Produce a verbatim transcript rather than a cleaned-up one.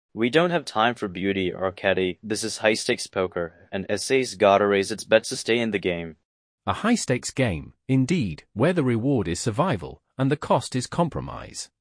We don't have time for beauty, Arcady. This is high-stakes poker, and S A's gotta raise its bet to stay in the game. A high-stakes game, indeed, where the reward is survival and the cost is compromise.